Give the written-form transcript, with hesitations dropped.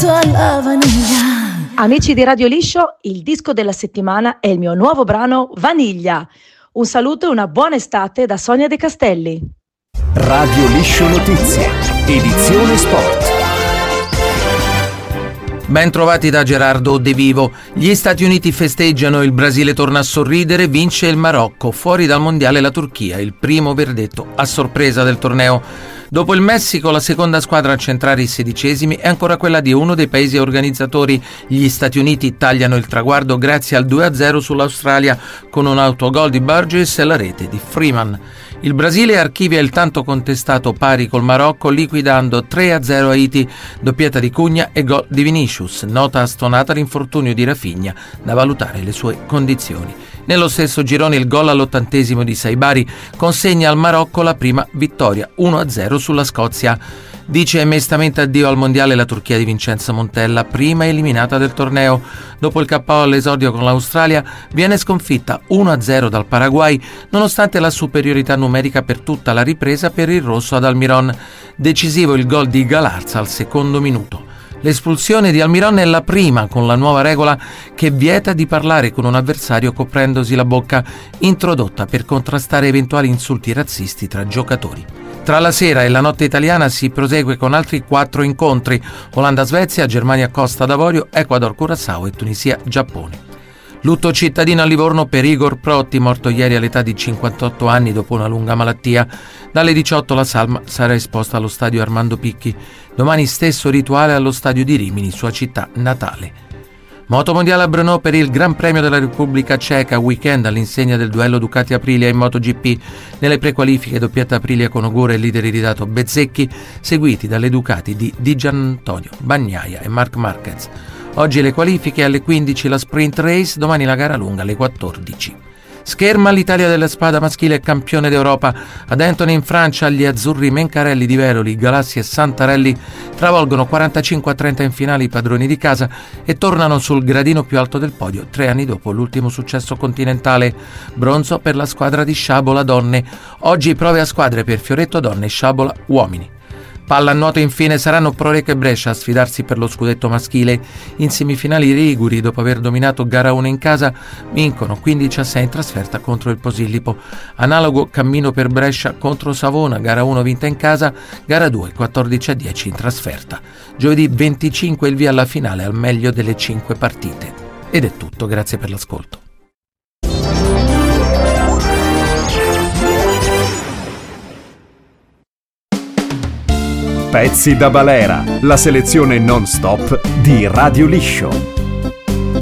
alla vaniglia. Amici di Radio Liscio, il disco della settimana è il mio nuovo brano Vaniglia. Un saluto e una buona estate da Sonia De Castelli. Radio Liscio Notizie, edizione sport. Ben trovati da Gerardo De Vivo. Gli Stati Uniti festeggiano, il Brasile torna a sorridere, vince il Marocco, fuori dal mondiale la Turchia, il primo verdetto a sorpresa del torneo. Dopo il Messico, la seconda squadra a centrare i 16esimi è ancora quella di uno dei paesi organizzatori. Gli Stati Uniti tagliano il traguardo grazie al 2-0 sull'Australia con un autogol di Burgess e la rete di Freeman. Il Brasile archivia il tanto contestato pari col Marocco liquidando 3-0 Haiti, doppietta di Cugna e gol di Vinicius, nota stonata l'infortunio di Rafinha, da valutare le sue condizioni. Nello stesso girone il gol all'80° di Saibari consegna al Marocco la prima vittoria, 1-0 sulla Scozia. Dice mestamente addio al mondiale la Turchia di Vincenzo Montella, prima eliminata del torneo. Dopo il KO all'esordio con l'Australia, viene sconfitta 1-0 dal Paraguay, nonostante la superiorità numerica per tutta la ripresa per il rosso ad Almiron. Decisivo il gol di Galarza al secondo minuto. L'espulsione di Almiron è la prima con la nuova regola che vieta di parlare con un avversario coprendosi la bocca, introdotta per contrastare eventuali insulti razzisti tra giocatori. Tra la sera e la notte italiana si prosegue con altri 4 incontri: Olanda-Svezia, Germania-Costa d'Avorio, Ecuador-Curaçao e Tunisia-Giappone. Lutto cittadino a Livorno per Igor Protti, morto ieri all'età di 58 anni dopo una lunga malattia. Dalle 18 la salma sarà esposta allo stadio Armando Picchi. Domani stesso rituale allo stadio di Rimini, sua città natale. Moto mondiale a Brno per il Gran Premio della Repubblica Ceca, weekend all'insegna del duello Ducati-Aprilia in MotoGP. Nelle prequalifiche doppietta Aprilia con Ogura e leader iridato Bezzecchi, seguiti dalle Ducati di Di Giannantonio, Bagnaia e Marc Marquez. Oggi le qualifiche alle 15 la sprint race, domani la gara lunga alle 14. Scherma l'Italia della spada maschile campione d'Europa. Ad Antony in Francia gli azzurri Mencarelli di Veroli, Galassi e Santarelli travolgono 45-30 in finale i padroni di casa e tornano sul gradino più alto del podio 3 anni dopo l'ultimo successo continentale. Bronzo per la squadra di Sciabola donne. Oggi prove a squadre per Fioretto donne e Sciabola uomini. Pallanuoto infine saranno Proreca e Brescia a sfidarsi per lo scudetto maschile. In semifinali i liguri, dopo aver dominato gara 1 in casa, vincono 15-6 in trasferta contro il Posillipo. Analogo cammino per Brescia contro Savona, gara 1 vinta in casa, gara 2 14-10 in trasferta. Giovedì 25 il via alla finale al meglio delle 5 partite. Ed è tutto, grazie per l'ascolto. Pezzi da balera, la selezione non stop di Radio Liscio.